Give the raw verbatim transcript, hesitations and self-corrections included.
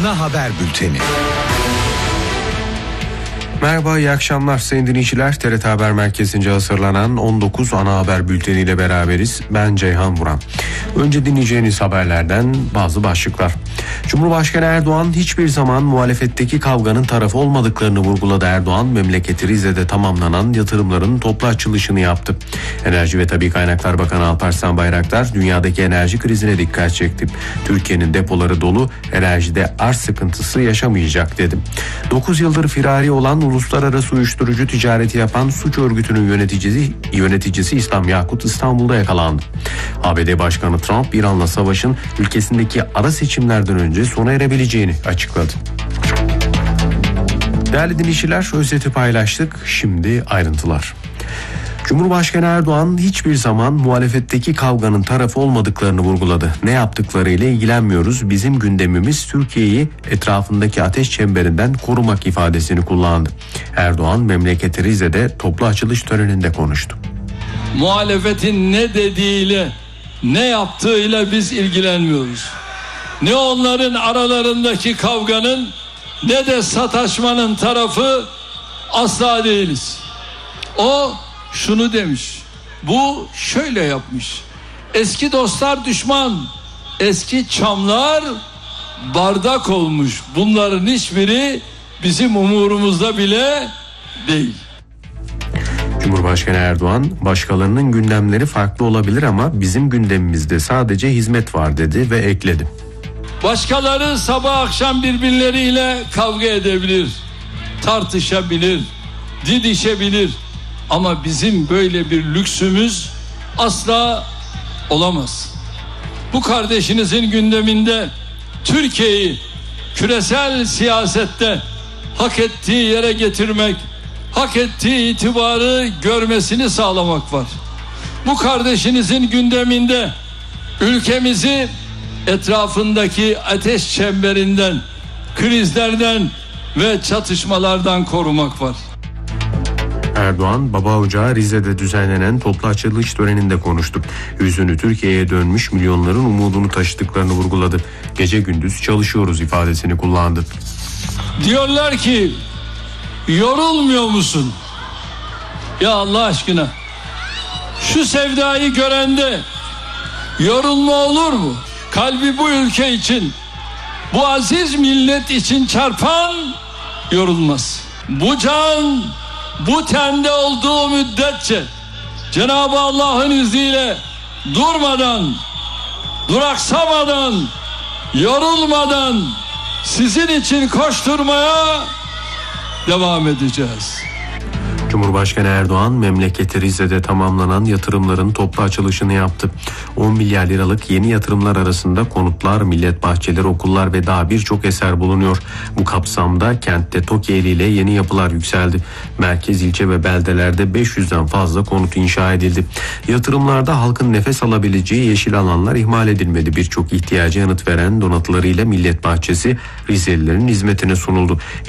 Ana Haber Bülteni. Merhaba, iyi akşamlar sayın dinleyiciler. T R T Haber Merkezi'nce hazırlanan on dokuz Ana Haber Bülteni ile beraberiz. Ben Ceyhan Vuran. Önce dinleyeceğiniz haberlerden bazı başlıklar. Cumhurbaşkanı Erdoğan hiçbir zaman muhalefetteki kavganın tarafı olmadıklarını vurguladı. Erdoğan, memleketi Rize'de tamamlanan yatırımların toplu açılışını yaptı. Enerji ve Tabii Kaynaklar Bakanı Alparslan Bayraktar, dünyadaki enerji krizine dikkat çekti. Türkiye'nin depoları dolu, enerjide arz sıkıntısı yaşamayacak dedi. dokuz yıldır firari olan uluslararası uyuşturucu ticareti yapan suç örgütünün yöneticisi, yöneticisi İslam Yakut İstanbul'da yakalandı. A B D Başkanı Trump, İran'la savaşın ülkesindeki ara seçimlerden önce sona erebileceğini açıkladı. Değerli dinleyiciler, özeti paylaştık. Şimdi ayrıntılar. Cumhurbaşkanı Erdoğan hiçbir zaman muhalefetteki kavganın tarafı olmadıklarını vurguladı. Ne yaptıklarıyla ilgilenmiyoruz. Bizim gündemimiz Türkiye'yi etrafındaki ateş çemberinden korumak ifadesini kullandı. Erdoğan, memleketi Rize'de toplu açılış töreninde konuştu. Muhalefetin ne dediğiyle, ne yaptığıyla biz ilgilenmiyoruz. Ne onların aralarındaki kavganın ne de sataşmanın tarafı asla değiliz. O şunu demiş, bu şöyle yapmış. Eski dostlar düşman, eski çamlar bardak olmuş. Bunların hiçbiri bizim umurumuzda bile değil. Cumhurbaşkanı Erdoğan, başkalarının gündemleri farklı olabilir ama bizim gündemimizde sadece hizmet var dedi ve ekledi. Başkaları sabah akşam birbirleriyle kavga edebilir, tartışabilir, didişebilir. Ama bizim böyle bir lüksümüz asla olamaz. Bu kardeşinizin gündeminde Türkiye'yi küresel siyasette hak ettiği yere getirmek, hak ettiği itibarı görmesini sağlamak var. Bu kardeşinizin gündeminde ülkemizi etrafındaki ateş çemberinden, krizlerden ve çatışmalardan korumak var. Erdoğan, Baba Ocağı Rize'de düzenlenen toplu açılış töreninde konuştu. Yüzünü Türkiye'ye dönmüş milyonların umudunu taşıdıklarını vurguladı. Gece gündüz çalışıyoruz ifadesini kullandı. Diyorlar ki, yorulmuyor musun? Ya Allah aşkına, şu sevdayı görende yorulma olur mu? Kalbi bu ülke için, bu aziz millet için çarpan yorulmaz. Bu can bu tende olduğu müddetçe Cenab-ı Allah'ın izniyle durmadan, duraksamadan, yorulmadan sizin için koşturmaya devam edeceğiz. Cumhurbaşkanı Erdoğan, memleketi Rize'de tamamlanan yatırımların toplu açılışını yaptı. on milyar liralık yeni yatırımlar arasında konutlar, millet bahçeleri, okullar ve daha birçok eser bulunuyor. Bu kapsamda kentte TOKİ eliyle yeni yapılar yükseldi. Merkez, ilçe ve beldelerde beş yüzden fazla konut inşa edildi. Yatırımlarda halkın nefes alabileceği yeşil alanlar ihmal edilmedi. Birçok ihtiyaca yanıt veren donatılarıyla millet bahçesi Rizelilerin hizmetine sunuldu.